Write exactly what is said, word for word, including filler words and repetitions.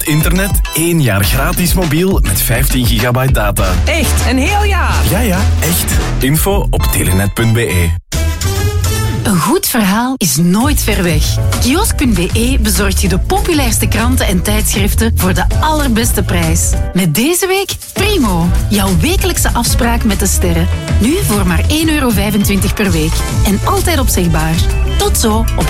internet, één jaar gratis mobiel met vijftien gigabyte data. Echt, een heel jaar? Ja, ja, echt. Info op telenet punt be. Een goed verhaal is nooit ver weg. Kiosk punt be bezorgt je de populairste kranten en tijdschriften voor de allerbeste prijs. Met deze week Primo, jouw wekelijkse afspraak met de sterren. Nu voor maar één euro vijfentwintig per week. En altijd opzegbaar. Tot zo op